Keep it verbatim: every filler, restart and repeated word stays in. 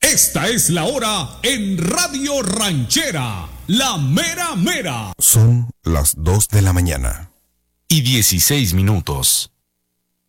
Esta es la hora en Radio Ranchera, la mera mera. Son las dos de la mañana. Y dieciséis minutos.